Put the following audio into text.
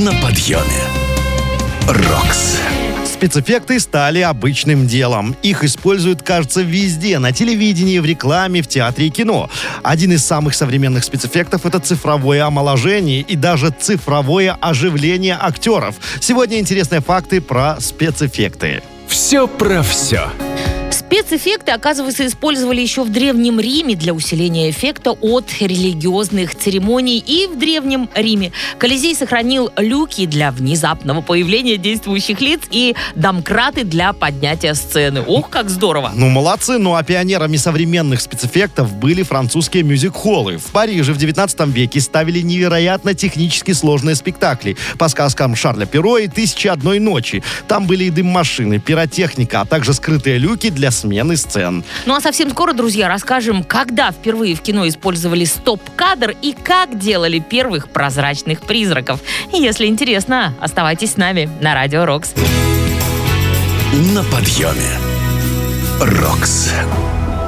на подъеме. Рокс. Спецэффекты стали обычным делом. Их используют, кажется, везде. На телевидении, в рекламе, в театре и кино. Один из самых современных спецэффектов — это цифровое омоложение и даже цифровое оживление актеров. Сегодня интересные факты про спецэффекты. Все про все. Спецэффекты, оказывается, использовали еще в Древнем Риме для усиления эффекта от религиозных церемоний. И в Древнем Риме Колизей сохранил люки для внезапного появления действующих лиц и домкраты для поднятия сцены. Ох, как здорово! Молодцы. А пионерами современных спецэффектов были французские мюзик-холлы. В Париже в 19 веке ставили невероятно технически сложные спектакли по сказкам Шарля Перро и «Тысячи одной ночи». Там были и дым-машины, пиротехника, а также скрытые люки для смены сцен. А совсем скоро, друзья, расскажем, когда впервые в кино использовали стоп-кадр и как делали первых прозрачных призраков. Если интересно, оставайтесь с нами на Радио Рокс. На подъеме. Рокс.